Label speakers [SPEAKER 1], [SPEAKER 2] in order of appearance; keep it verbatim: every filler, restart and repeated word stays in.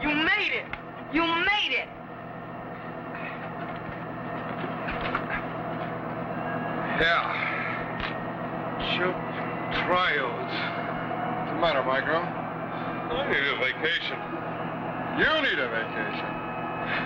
[SPEAKER 1] You made it! You made it!
[SPEAKER 2] Yeah. Chip Trios. What's the matter, Micro?
[SPEAKER 3] I need a vacation.
[SPEAKER 2] You need a vacation.